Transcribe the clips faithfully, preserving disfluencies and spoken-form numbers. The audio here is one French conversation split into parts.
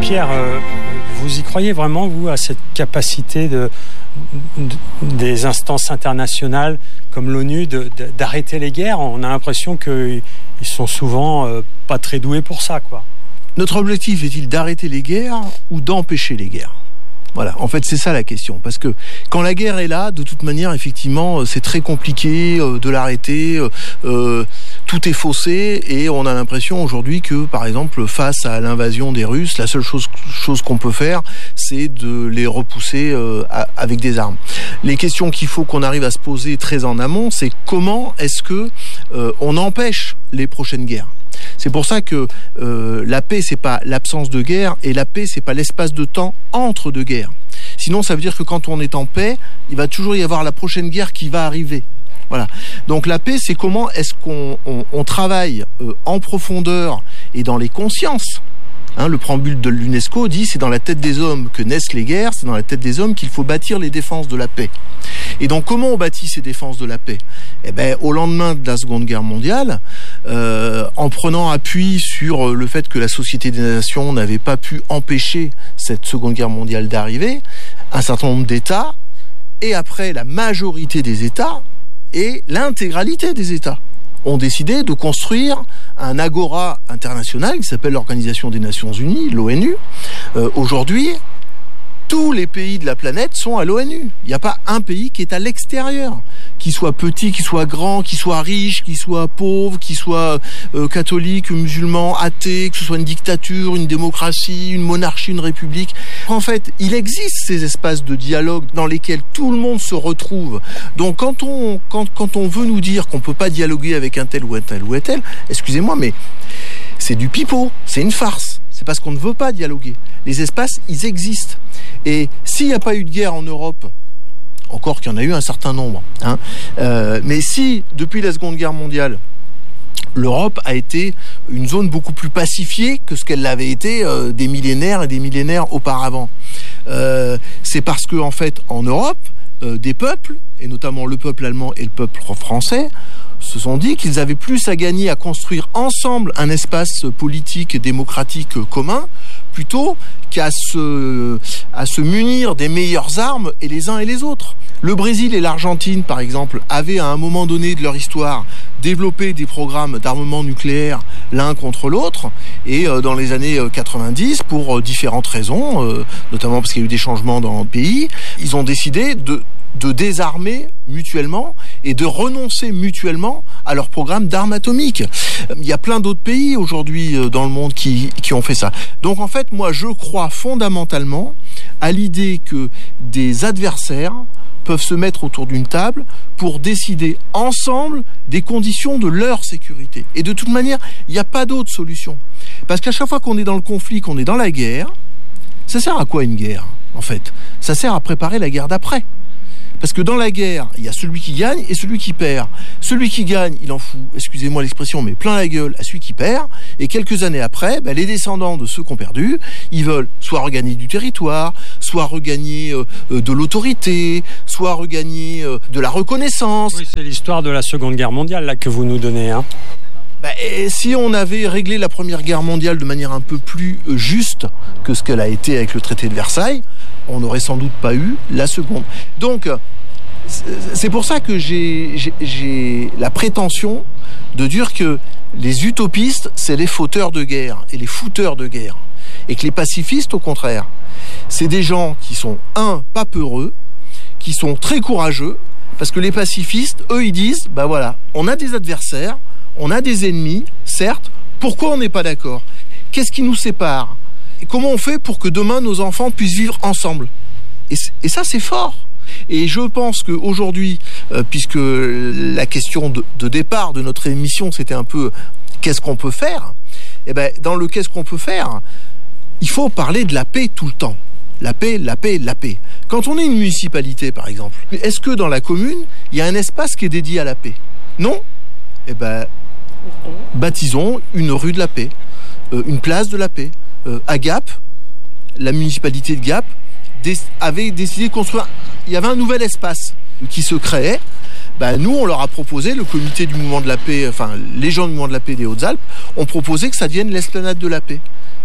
Pierre, euh, vous y croyez vraiment, vous, à cette capacité de, de, des instances internationales comme l'ONU de, de, d'arrêter les guerres? On a l'impression qu'ils sont souvent euh, pas très doués pour ça, quoi. Notre objectif est-il d'arrêter les guerres ou d'empêcher les guerres ? Voilà, en fait, c'est ça la question. Parce que quand la guerre est là, de toute manière, effectivement, c'est très compliqué euh, de l'arrêter. Euh, tout est faussé et on a l'impression aujourd'hui que, par exemple, face à l'invasion des Russes, la seule chose, chose qu'on peut faire, c'est de les repousser euh, à, avec des armes. Les questions qu'il faut qu'on arrive à se poser très en amont, c'est comment est-ce que euh, on empêche les prochaines guerres ? C'est pour ça que euh, la paix, c'est pas l'absence de guerre, et la paix, c'est pas l'espace de temps entre deux guerres. Sinon, ça veut dire que quand on est en paix, il va toujours y avoir la prochaine guerre qui va arriver. Voilà. Donc la paix, c'est comment est-ce qu'on on, on travaille euh, en profondeur et dans les consciences. Hein, le préambule de l'UNESCO dit c'est dans la tête des hommes que naissent les guerres, c'est dans la tête des hommes qu'il faut bâtir les défenses de la paix. Et donc comment on bâtit ces défenses de la paix ? Eh ben, au lendemain de la Seconde Guerre mondiale, euh, en prenant appui sur le fait que la Société des Nations n'avait pas pu empêcher cette Seconde Guerre mondiale d'arriver, un certain nombre d'États, et après la majorité des États, et l'intégralité des États, ont décidé de construire un agora international qui s'appelle l'Organisation des Nations Unies, l'ONU. Euh, aujourd'hui, tous les pays de la planète sont à l'ONU. Il n'y a pas un pays qui est à l'extérieur, qui soit petit, qui soit grand, qui soit riche, qui soit pauvre, qui soit euh, catholique, musulman, athée, que ce soit une dictature, une démocratie, une monarchie, une république. En fait, il existe ces espaces de dialogue dans lesquels tout le monde se retrouve. Donc quand on, quand, quand on veut nous dire qu'on ne peut pas dialoguer avec un tel ou un tel ou un tel, excusez-moi, mais c'est du pipeau, c'est une farce. C'est parce qu'on ne veut pas dialoguer. Les espaces, ils existent. Et s'il n'y a pas eu de guerre en Europe, encore qu'il y en a eu un certain nombre, hein, euh, mais si, depuis la Seconde Guerre mondiale, l'Europe a été une zone beaucoup plus pacifiée que ce qu'elle l'avait été euh, des millénaires et des millénaires auparavant, euh, c'est parce que, en fait, en Europe, euh, des peuples, et notamment le peuple allemand et le peuple français, se sont dit qu'ils avaient plus à gagner à construire ensemble un espace politique et démocratique commun plutôt qu'à se, à se munir des meilleures armes et les uns et les autres. Le Brésil et l'Argentine, par exemple, avaient à un moment donné de leur histoire développé des programmes d'armement nucléaire l'un contre l'autre, et euh, dans les années quatre-vingt-dix, pour euh, différentes raisons, euh, notamment parce qu'il y a eu des changements dans le pays, ils ont décidé de de désarmer mutuellement et de renoncer mutuellement à leur programme d'armes atomiques. Il y a plein d'autres pays aujourd'hui dans le monde qui, qui ont fait ça. Donc en fait, moi, je crois fondamentalement à l'idée que des adversaires peuvent se mettre autour d'une table pour décider ensemble des conditions de leur sécurité. Et de toute manière, il n'y a pas d'autre solution. Parce qu'à chaque fois qu'on est dans le conflit, qu'on est dans la guerre, ça sert à quoi une guerre, en fait ? Ça sert à préparer la guerre d'après. Parce que dans la guerre, il y a celui qui gagne et celui qui perd. Celui qui gagne, il en fout, excusez-moi l'expression, mais plein la gueule à celui qui perd. Et quelques années après, ben, les descendants de ceux qui ont perdu, ils veulent soit regagner du territoire, soit regagner euh, de l'autorité, soit regagner euh, de la reconnaissance. Oui, c'est l'histoire de la Seconde Guerre mondiale là que vous nous donnez, hein. Ben, et si on avait réglé la Première Guerre mondiale de manière un peu plus juste que ce qu'elle a été avec le traité de Versailles, on n'aurait sans doute pas eu la seconde. Donc, c'est pour ça que j'ai, j'ai, j'ai la prétention de dire que les utopistes, c'est les fauteurs de guerre et les fouteurs de guerre. Et que les pacifistes, au contraire, c'est des gens qui sont, un, pas peureux, qui sont très courageux, parce que les pacifistes, eux, ils disent, ben voilà, on a des adversaires, on a des ennemis, certes, pourquoi on n'est pas d'accord ? Qu'est-ce qui nous sépare ? Et comment on fait pour que demain nos enfants puissent vivre ensemble ? et, et ça, c'est fort. Et je pense qu'aujourd'hui, euh, puisque la question de, de départ de notre émission, c'était un peu qu'est-ce qu'on peut faire ? Eh ben, dans le qu'est-ce qu'on peut faire, il faut parler de la paix tout le temps. La paix, la paix, la paix. Quand on est une municipalité, par exemple, est-ce que dans la commune, il y a un espace qui est dédié à la paix ? Non ? Eh ben, baptisons une rue de la paix, euh, une place de la paix. Euh, à Gap, la municipalité de Gap dé- avait décidé de construire. Il y avait un nouvel espace qui se créait. Ben, nous, on leur a proposé, le comité du mouvement de la paix, enfin les gens du mouvement de la paix des Hautes-Alpes, ont proposé que ça devienne l'esplanade de la paix.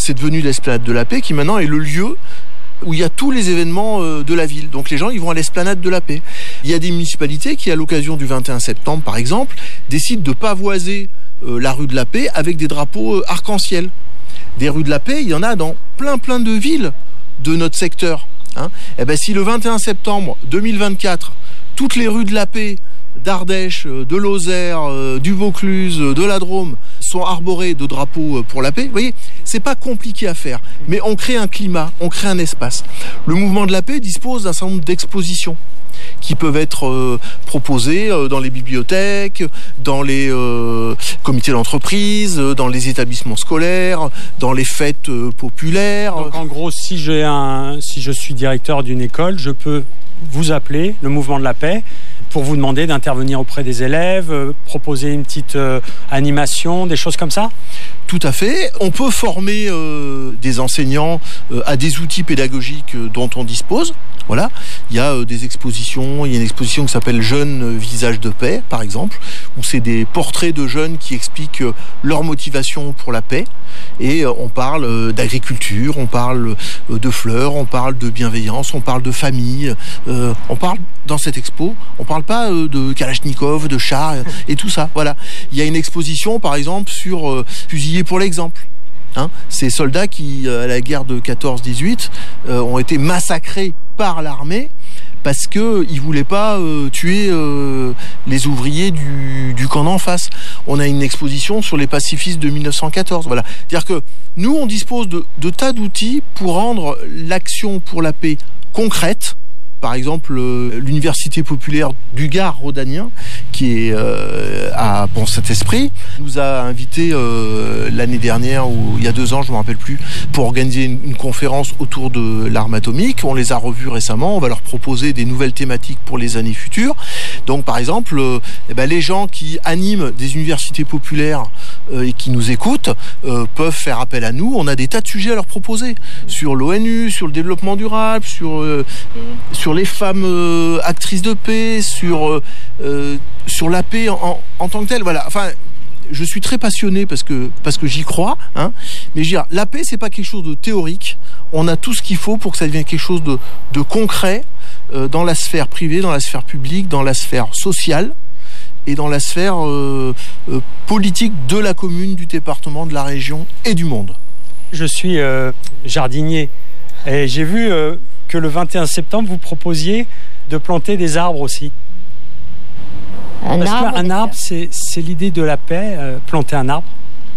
c'est devenu l'esplanade de la Paix qui maintenant est le lieu où il y a tous les événements de la ville. Donc les gens, ils vont à l'esplanade de la Paix. Il y a des municipalités qui, à l'occasion du vingt et un septembre, par exemple, décident de pavoiser euh, la rue de la Paix avec des drapeaux euh, arc-en-ciel. Des rues de la Paix, il y en a dans plein plein de villes de notre secteur. Hein. Et ben, si le vingt et un septembre deux mille vingt-quatre, toutes les rues de la Paix, d'Ardèche, de Lozère, du Vaucluse, de la Drôme sont arborées de drapeaux pour la paix, vous voyez, c'est pas compliqué à faire, mais on crée un climat, on crée un espace. Le mouvement de la paix dispose d'un certain nombre d'expositions qui peuvent être euh, proposées euh, dans les bibliothèques, dans les euh, comités d'entreprise, euh, dans les établissements scolaires, dans les fêtes euh, populaires. Donc en gros, si j'ai un, si je suis directeur d'une école, je peux vous appeler, le mouvement de la paix, pour vous demander d'intervenir auprès des élèves, euh, proposer une petite euh, animation, des choses comme ça ? Tout à fait. On peut former euh, des enseignants euh, à des outils pédagogiques euh, dont on dispose. Voilà. Il y a euh, des expositions. Il y a une exposition qui s'appelle Jeunes visages de paix, par exemple, où c'est des portraits de jeunes qui expliquent euh, leur motivation pour la paix. Et euh, on parle euh, d'agriculture, on parle euh, de fleurs, on parle de bienveillance, on parle de famille. Euh, on parle dans cette expo, on parle pas euh, de Kalachnikov, de chars euh, et tout ça. Voilà. Il y a une exposition, par exemple, sur euh, fusillés pour l'exemple. Hein, ces soldats qui, à la guerre de quatorze dix-huit, euh, ont été massacrés par l'armée parce qu'ils ne voulaient pas euh, tuer euh, les ouvriers du, du camp d'en face. On a une exposition sur les pacifistes de mille neuf cent quatorze. Voilà. C'est-à-dire que nous, on dispose de, de tas d'outils pour rendre l'action pour la paix concrète. Par exemple, euh, l'Université populaire du Gard rhodanien, qui est euh, à Pont-Saint-Esprit, nous a invités euh, l'année dernière, ou il y a deux ans, je ne me rappelle plus, pour organiser une, une conférence autour de l'arme atomique. On les a revus récemment, on va leur proposer des nouvelles thématiques pour les années futures. Donc par exemple, euh, eh ben, les gens qui animent des universités populaires euh, et qui nous écoutent euh, peuvent faire appel à nous. On a des tas de sujets à leur proposer, sur l'ONU, sur le développement durable, sur, euh, sur les femmes euh, actrices de paix, sur, euh, sur la paix en, en tant que telle. Voilà. Enfin, je suis très passionné parce que, parce que j'y crois, hein, mais je veux dire, la paix, c'est pas quelque chose de théorique. On a tout ce qu'il faut pour que ça devienne quelque chose de, de concret euh, dans la sphère privée, dans la sphère publique, dans la sphère sociale et dans la sphère euh, euh, politique de la commune, du département, de la région et du monde. Je suis euh, jardinier et j'ai vu euh, que le vingt et un septembre, vous proposiez de planter des arbres aussi. Un Parce arbre, qu'un arbre, c'est, c'est l'idée de la paix, euh, planter un arbre.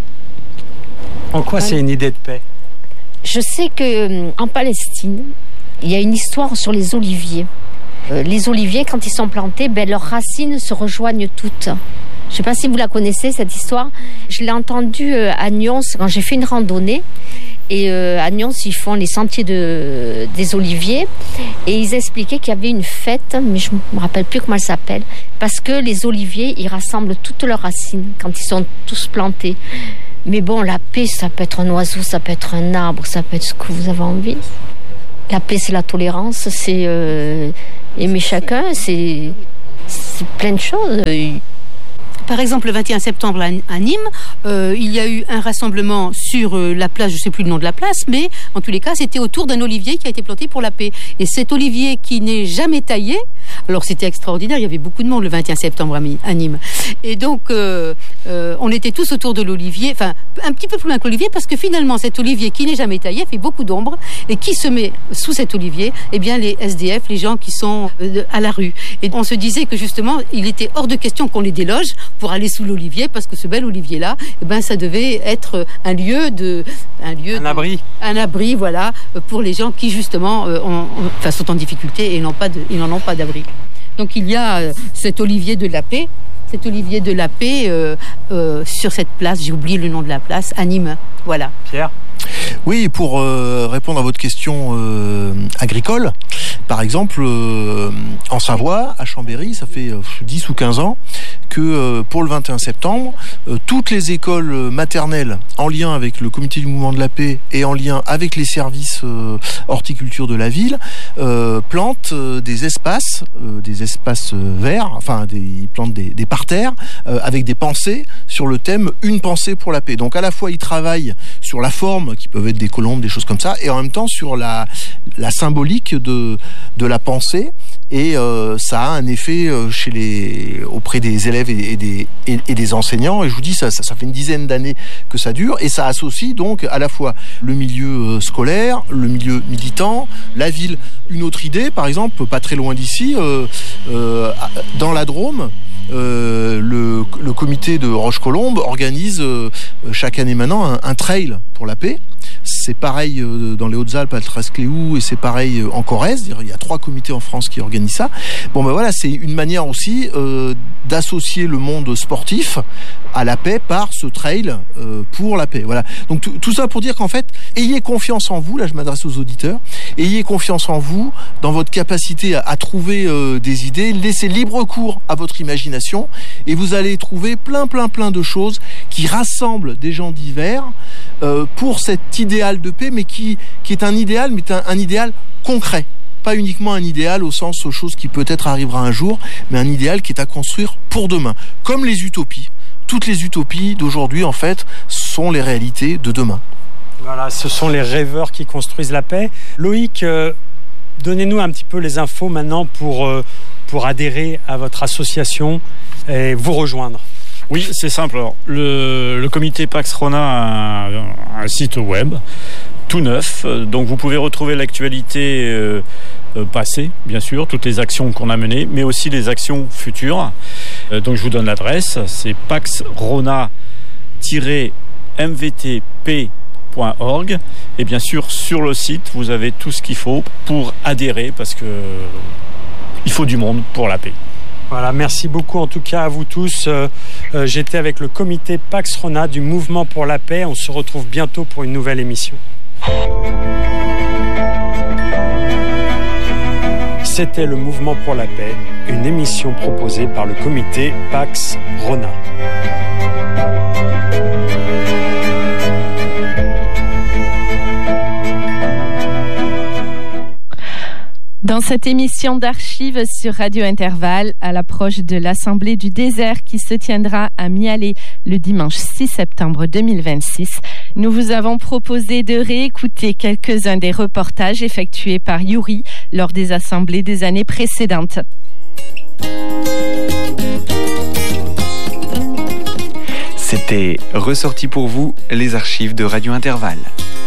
En quoi oui. C'est une idée de paix ? Je sais qu'en Palestine, il y a une histoire sur les oliviers. Euh, les oliviers, quand ils sont plantés, ben, leurs racines se rejoignent toutes. Je ne sais pas si vous la connaissez, cette histoire. Je l'ai entendue euh, à Nyons quand j'ai fait une randonnée. Et euh, à Nyons, ils font les sentiers de, des oliviers. Et ils expliquaient qu'il y avait une fête, mais je ne me rappelle plus comment elle s'appelle, parce que les oliviers, ils rassemblent toutes leurs racines quand ils sont tous plantés. Mais bon, la paix, ça peut être un oiseau, ça peut être un arbre, ça peut être ce que vous avez envie. La paix, c'est la tolérance, c'est euh, aimer chacun, c'est, c'est plein de choses. Par exemple, le vingt et un septembre à Nîmes, euh, il y a eu un rassemblement sur euh, la place, je ne sais plus le nom de la place, mais en tous les cas, c'était autour d'un olivier qui a été planté pour la paix. Et cet olivier qui n'est jamais taillé, alors c'était extraordinaire, il y avait beaucoup de monde le vingt et un septembre à Nîmes. Et donc, euh, euh, on était tous autour de l'olivier, enfin, un petit peu plus loin que l'olivier, parce que finalement, cet olivier qui n'est jamais taillé fait beaucoup d'ombre, et qui se met sous cet olivier, eh bien, les S D F, les gens qui sont euh, à la rue. Et on se disait que justement, il était hors de question qu'on les déloge pour aller sous l'olivier, parce que ce bel olivier-là, eh ben, ça devait être un lieu de... Un, lieu un de, abri. Un abri, voilà, pour les gens qui, justement, euh, ont, enfin, sont en difficulté et n'ont pas de, ils n'en ont pas d'abri. Donc, il y a euh, cet olivier de la paix, cet olivier de la paix euh, euh, sur cette place, j'ai oublié le nom de la place, à Nîmes, voilà. Pierre ? Oui, pour euh, répondre à votre question euh, agricole, par exemple, euh, en Savoie, à Chambéry, ça fait euh, dix ou quinze ans que euh, pour le vingt et un septembre, euh, toutes les écoles maternelles en lien avec le comité du mouvement de la paix et en lien avec les services euh, horticulture de la ville euh, plantent euh, des espaces, euh, des espaces verts, enfin des, ils plantent des, des parterres euh, avec des pensées sur le thème Une pensée pour la paix. Donc à la fois ils travaillent sur la forme, qui peuvent être des colombes, des choses comme ça, et en même temps sur la, la symbolique de, de la pensée. Et euh, ça a un effet euh, chez les, auprès des élèves et, et, des, et, et des enseignants. Et je vous dis, ça, ça, ça fait une dizaine d'années que ça dure. Et ça associe donc à la fois le milieu euh, scolaire, le milieu militant, la ville. Une autre idée, par exemple, pas très loin d'ici, euh, euh, dans la Drôme, Euh, le, le comité de Roche-Colombe organise euh, chaque année maintenant un, un trail pour la paix. C'est pareil euh, dans les Hautes-Alpes à Trascléou et c'est pareil euh, en Corrèze. Il y a trois comités en France qui organisent ça. Bon ben voilà, c'est une manière aussi euh, d'associer le monde sportif à la paix par ce trail euh, pour la paix. Voilà. Donc tout, tout ça pour dire qu'en fait, ayez confiance en vous. Là, je m'adresse aux auditeurs. Ayez confiance en vous, dans votre capacité à, à trouver euh, des idées. Laissez libre cours à votre imagination et vous allez trouver plein, plein, plein de choses qui rassemblent des gens divers euh, pour cet idéal de paix, mais qui, qui est un idéal, mais un, un idéal concret. Pas uniquement un idéal au sens de chose qui peut-être arrivera un jour, mais un idéal qui est à construire pour demain. Comme les utopies. Toutes les utopies d'aujourd'hui, en fait, sont les réalités de demain. Voilà, ce sont les rêveurs qui construisent la paix. Loïc, euh, donnez-nous un petit peu les infos maintenant pour, euh, pour adhérer à votre association et vous rejoindre. Oui, c'est simple. Alors, le, le comité Pax Rona a un, un site web tout neuf, donc vous pouvez retrouver l'actualité euh, euh, passée, bien sûr, toutes les actions qu'on a menées, mais aussi les actions futures. Euh, donc je vous donne l'adresse, c'est pax rona tiret m v t p point org et bien sûr sur le site vous avez tout ce qu'il faut pour adhérer parce que il faut du monde pour la paix. Voilà, merci beaucoup en tout cas à vous tous. Euh, euh, j'étais avec le comité Pax Rona du Mouvement pour la paix. On se retrouve bientôt pour une nouvelle émission. C'était le Mouvement pour la paix, une émission proposée par le comité Pax Rona. Dans cette émission d'archives sur Radio Intervalle, à l'approche de l'Assemblée du désert qui se tiendra à Mialet le dimanche six septembre deux mille vingt-six, nous vous avons proposé de réécouter quelques-uns des reportages effectués par Yuri lors des assemblées des années précédentes. C'était ressorti pour vous les archives de Radio Intervalle.